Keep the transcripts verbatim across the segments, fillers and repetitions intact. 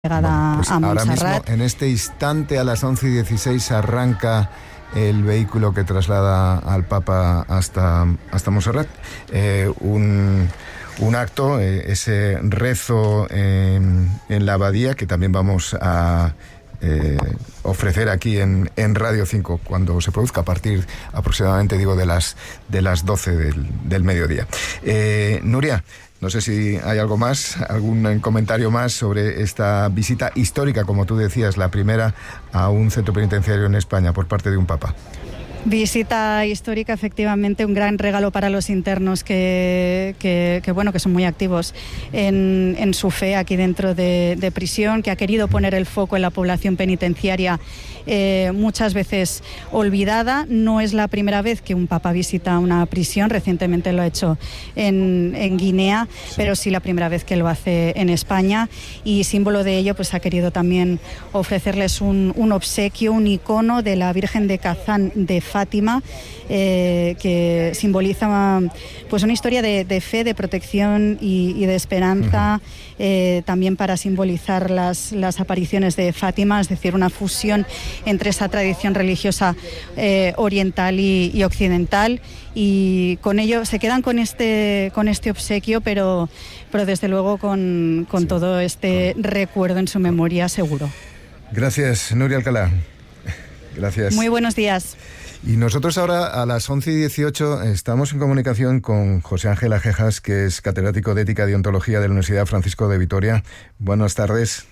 Bueno, pues a ahora Montserrat. mismo, en este instante, a las once y dieciséis, arranca el vehículo que traslada al Papa hasta, hasta Montserrat. Eh, un, un acto, eh, ese rezo en, en la abadía, que también vamos a eh, ofrecer aquí en, en Radio cinco cuando se produzca, a partir aproximadamente, digo, de las, de las doce del, del mediodía. Eh, Nuria, no sé si hay algo más, algún comentario más sobre esta visita histórica, como tú decías, la primera a un centro penitenciario en España por parte de un papa. Visita histórica, efectivamente, un gran regalo para los internos que, que, que bueno, que son muy activos en, en su fe aquí dentro de, de prisión, que ha querido poner el foco en la población penitenciaria eh, muchas veces olvidada. No es la primera vez que un papa visita una prisión, recientemente lo ha hecho en, en Guinea, sí. pero sí la primera vez que lo hace en España, y símbolo de ello pues ha querido también ofrecerles un, un obsequio, un icono de la Virgen de Kazán de Fátima, eh, que simboliza pues una historia de, de fe, de protección y, y de esperanza, uh-huh. eh, también para simbolizar las, las apariciones de Fátima, es decir, una fusión entre esa tradición religiosa eh, oriental y, y occidental, y con ello se quedan con este, con este obsequio, pero, pero desde luego con, con sí. todo este con... recuerdo en su memoria, seguro. Gracias, Nuria Alcalá. Gracias. Muy buenos días. Y nosotros ahora, a las once y dieciocho, estamos en comunicación con José Ángel Ajejas, que es catedrático de Ética y Deontología de la Universidad Francisco de Vitoria. Buenas tardes.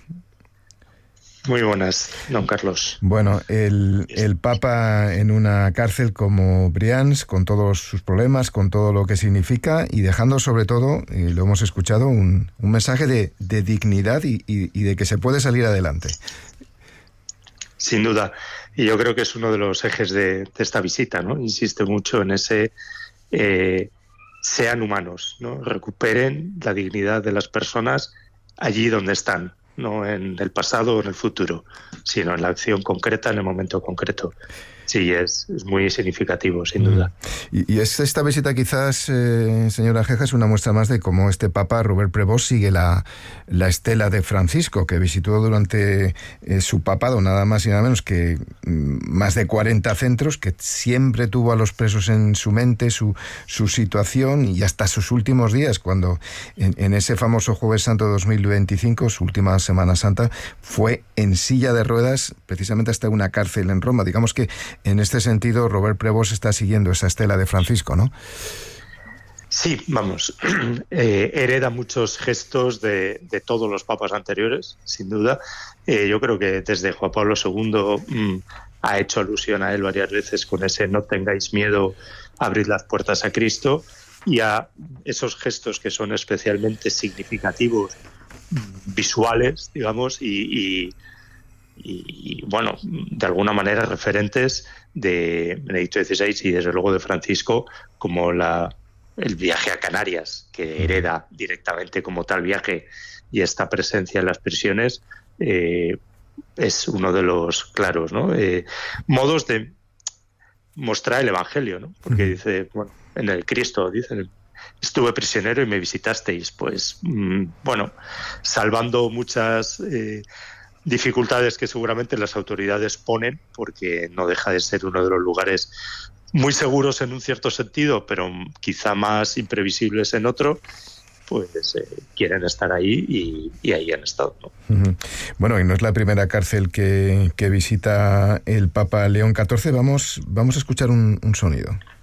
Muy buenas, don Carlos. Bueno, el, el Papa en una cárcel como Brians, con todos sus problemas, con todo lo que significa, y dejando sobre todo, y lo hemos escuchado, un, un mensaje de, de dignidad y, y, y de que se puede salir adelante. Sin duda. Y yo creo que es uno de los ejes de, de esta visita, ¿no? Insiste mucho en ese eh, sean humanos, ¿no? Recuperen la dignidad de las personas allí donde están, no en el pasado o en el futuro, sino en la acción concreta, en el momento concreto. Sí, es, es muy significativo, sin duda. Y, y es esta visita quizás, eh, señora Ajejas, una muestra más de cómo este Papa, Robert Prevost, sigue la, la estela de Francisco, que visitó durante eh, su papado nada más y nada menos que mm, más de cuarenta centros, que siempre tuvo a los presos en su mente, su, su situación, y hasta sus últimos días, cuando en, en ese famoso Jueves Santo dos mil veinticinco, su última Semana Santa, fue en silla de ruedas, precisamente hasta una cárcel en Roma. Digamos que en este sentido, Robert Prevost está siguiendo esa estela de Francisco, ¿no? Sí, vamos, eh, hereda muchos gestos de, de todos los papas anteriores, sin duda. Eh, yo creo que desde Juan Pablo segundo mmm, ha hecho alusión a él varias veces con ese no tengáis miedo, abrid las puertas a Cristo, y a esos gestos que son especialmente significativos, visuales, digamos, y... y Y, y, bueno, de alguna manera referentes de Benedicto dieciséis y desde luego de Francisco, como la, el viaje a Canarias, que hereda directamente como tal viaje, y esta presencia en las prisiones eh, es uno de los claros, ¿no? Eh, modos de mostrar el Evangelio, ¿no? Porque dice, bueno, en el Cristo, dice, estuve prisionero y me visitasteis, pues mmm, bueno, salvando muchas... Eh, dificultades que seguramente las autoridades ponen, porque no deja de ser uno de los lugares muy seguros en un cierto sentido, pero quizá más imprevisibles en otro, pues eh, quieren estar ahí y, y ahí han estado, ¿no? Uh-huh. Bueno, y no es la primera cárcel que, que visita el Papa León catorce. Vamos, vamos a escuchar un, un sonido.